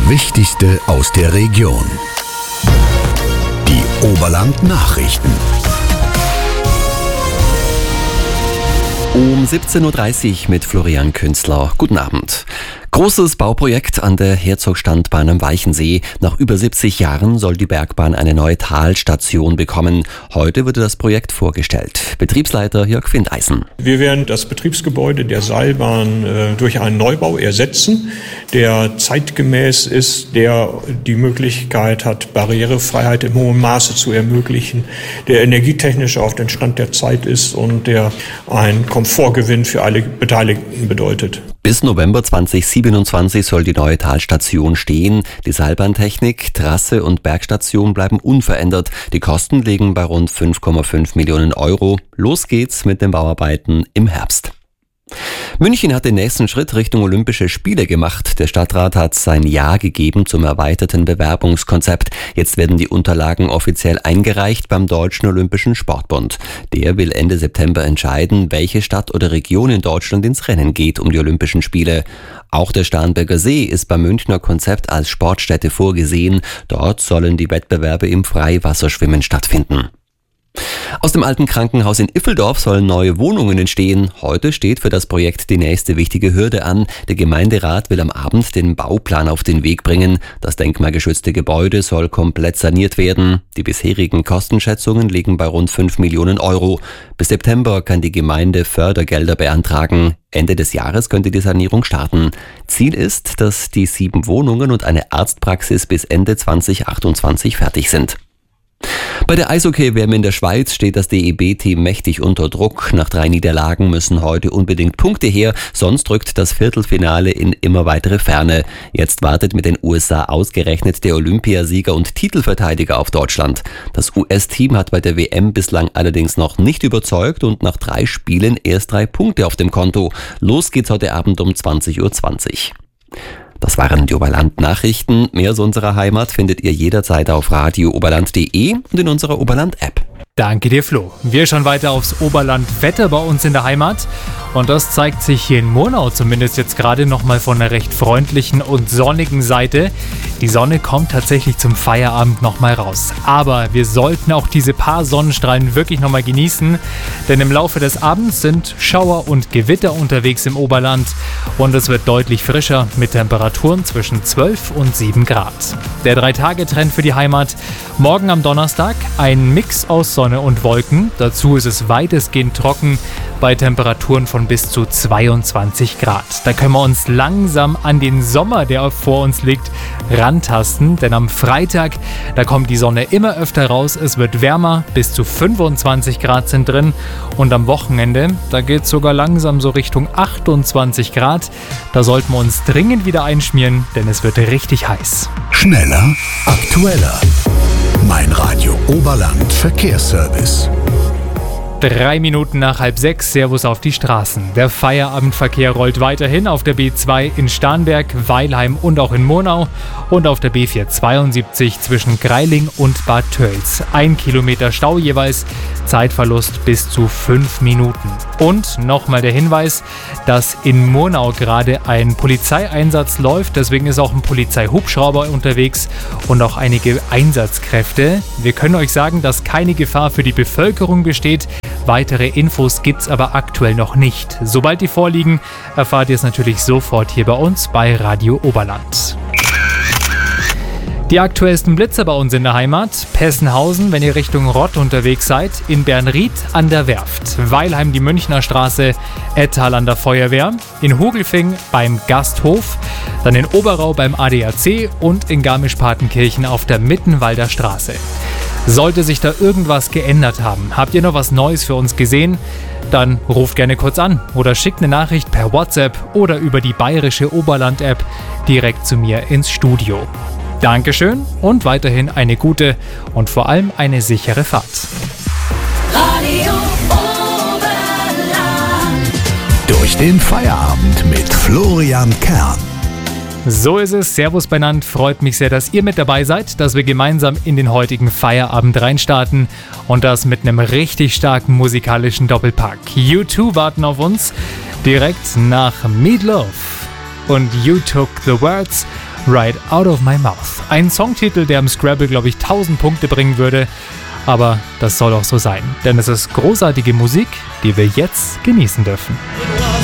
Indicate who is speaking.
Speaker 1: Wichtigste aus der Region. Die Oberland-Nachrichten.
Speaker 2: Um 17.30 Uhr mit Florian Künzler. Guten Abend. Großes Bauprojekt an der Herzogstandbahn am Weichensee. Nach über 70 Jahren soll die Bergbahn eine neue Talstation bekommen. Heute wurde das Projekt vorgestellt. Betriebsleiter Jörg Findeisen.
Speaker 3: Wir werden das Betriebsgebäude der Seilbahn durch einen Neubau ersetzen, der zeitgemäß ist, der die Möglichkeit hat, Barrierefreiheit im hohen Maße zu ermöglichen, der energietechnisch auf den Stand der Zeit ist und der einen Komfortgewinn für alle Beteiligten bedeutet.
Speaker 2: Bis November 2027 soll die neue Talstation stehen. Die Seilbahntechnik, Trasse und Bergstation bleiben unverändert. Die Kosten liegen bei rund 5,5 Millionen Euro. Los geht's mit den Bauarbeiten im Herbst. München hat den nächsten Schritt Richtung Olympische Spiele gemacht. Der Stadtrat hat sein Ja gegeben zum erweiterten Bewerbungskonzept. Jetzt werden die Unterlagen offiziell eingereicht beim Deutschen Olympischen Sportbund. Der will Ende September entscheiden, welche Stadt oder Region in Deutschland ins Rennen geht um die Olympischen Spiele. Auch der Starnberger See ist beim Münchner Konzept als Sportstätte vorgesehen. Dort sollen die Wettbewerbe im Freiwasserschwimmen stattfinden. Aus dem alten Krankenhaus in Iffeldorf sollen neue Wohnungen entstehen. Heute steht für das Projekt die nächste wichtige Hürde an. Der Gemeinderat will am Abend den Bauplan auf den Weg bringen. Das denkmalgeschützte Gebäude soll komplett saniert werden. Die bisherigen Kostenschätzungen liegen bei rund 5 Millionen Euro. Bis September kann die Gemeinde Fördergelder beantragen. Ende des Jahres könnte die Sanierung starten. Ziel ist, dass die 7 Wohnungen und eine Arztpraxis bis Ende 2028 fertig sind. Bei der Eishockey-WM in der Schweiz steht das DEB-Team mächtig unter Druck. Nach 3 Niederlagen müssen heute unbedingt Punkte her, sonst rückt das Viertelfinale in immer weitere Ferne. Jetzt wartet mit den USA ausgerechnet der Olympiasieger und Titelverteidiger auf Deutschland. Das US-Team hat bei der WM bislang allerdings noch nicht überzeugt und nach 3 Spielen erst 3 Punkte auf dem Konto. Los geht's heute Abend um 20.20 Uhr. Das waren die Oberland-Nachrichten. Mehr aus unserer Heimat findet ihr jederzeit auf radiooberland.de und in unserer Oberland-App.
Speaker 4: Danke dir, Flo. Wir schauen weiter aufs Oberland-Wetter bei uns in der Heimat. Und das zeigt sich hier in Murnau zumindest jetzt gerade nochmal von einer recht freundlichen und sonnigen Seite. Die Sonne kommt tatsächlich zum Feierabend nochmal raus. Aber wir sollten auch diese paar Sonnenstrahlen wirklich nochmal genießen. Denn im Laufe des Abends sind Schauer und Gewitter unterwegs im Oberland. Und es wird deutlich frischer mit Temperaturen zwischen 12 und 7 Grad. Der 3-Tage-Trend für die Heimat. Morgen am Donnerstag ein Mix aus Sonne und Wolken. Dazu ist es weitestgehend trocken bei Temperaturen von bis zu 22 Grad. Da können wir uns langsam an den Sommer, der vor uns liegt, rantasten. Denn am Freitag, da kommt die Sonne immer öfter raus. Es wird wärmer, bis zu 25 Grad sind drin. Und am Wochenende, da geht es sogar langsam so Richtung 28 Grad. Da sollten wir uns dringend wieder einschmieren, denn es wird richtig heiß.
Speaker 1: Schneller, aktueller. Mein Radio Oberland Verkehrsservice.
Speaker 4: 3 Minuten nach 5:30, Servus auf die Straßen. Der Feierabendverkehr rollt weiterhin auf der B2 in Starnberg, Weilheim und auch in Murnau und auf der B472 zwischen Greiling und Bad Tölz. 1 Kilometer Stau jeweils, Zeitverlust bis zu 5 Minuten. Und nochmal der Hinweis, dass in Murnau gerade ein Polizeieinsatz läuft, deswegen ist auch ein Polizeihubschrauber unterwegs und auch einige Einsatzkräfte. Wir können euch sagen, dass keine Gefahr für die Bevölkerung besteht. Weitere Infos gibt's aber aktuell noch nicht. Sobald die vorliegen, erfahrt ihr es natürlich sofort hier bei uns bei Radio Oberland. Die aktuellsten Blitze bei uns in der Heimat: Pessenhausen, wenn ihr Richtung Rott unterwegs seid, in Bernried an der Werft, Weilheim die Münchner Straße, Ettal an der Feuerwehr, in Hogelfing beim Gasthof, dann in Oberau beim ADAC und in Garmisch-Partenkirchen auf der Mittenwalder Straße. Sollte sich da irgendwas geändert haben, habt ihr noch was Neues für uns gesehen, dann ruft gerne kurz an oder schickt eine Nachricht per WhatsApp oder über die bayerische Oberland-App direkt zu mir ins Studio. Dankeschön und weiterhin eine gute und vor allem eine sichere Fahrt.
Speaker 5: Radio Oberland.
Speaker 1: Durch den Feierabend mit Florian Kern.
Speaker 4: So ist es. Servus benannt. Freut mich sehr, dass ihr mit dabei seid, dass wir gemeinsam in den heutigen Feierabend reinstarten und das mit einem richtig starken musikalischen Doppelpack. U2 warten auf uns direkt nach Meat Loaf und You Took the Words Right Out of My Mouth. Ein Songtitel, der im Scrabble, glaube ich, 1000 Punkte bringen würde. Aber das soll auch so sein, denn es ist großartige Musik, die wir jetzt genießen dürfen.